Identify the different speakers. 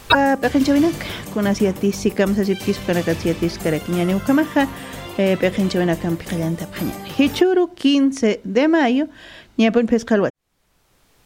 Speaker 1: Peqenchawinak con asiatística, más asiatis para asiatis para quiñani ukamaja, peqenchawinak ampiqallanta pañani. Hichuru 15 de mayo, ñapun pescalwa